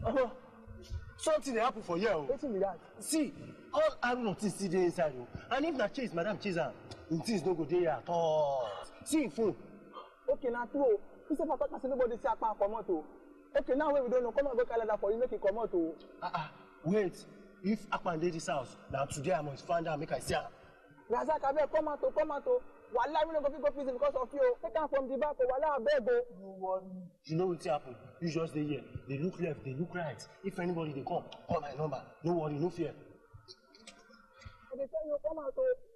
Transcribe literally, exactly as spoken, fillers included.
Uh, something dey happen for here. Wetin be that? See, all Haruna things still dey inside o. And if na chase, madam chase am, him things no go dey here at all. See him phone. Okay, na true. He say for talk say nobody see Akpan comot o. Okay, now wey we don't know, come on go calendar for you make it come out o. Ah ah, wait. If Akpan dey this house, now today I must find out make I see am. Razak, abeg come out o, come out o. Wallahi we no go fit go prison because of you. Take am from the back o, wallahi abeg o. No worry. You know wetin happen? You just dey here. They look left, they look right. If anybody dey come, call my number. No worry, no fear. I dey tell you, come out o.